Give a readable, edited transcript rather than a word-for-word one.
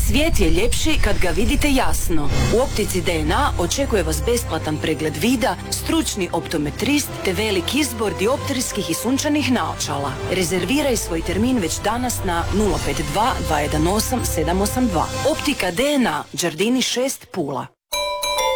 Svijet je ljepši kad ga vidite jasno. U Optici DNA očekuje vas besplatan pregled vida, stručni optometrist te velik izbor dioptrijskih i sunčanih naočala. Rezerviraj svoj termin već danas na 052 218 782. Optika DNA, Đardini 6, Pula.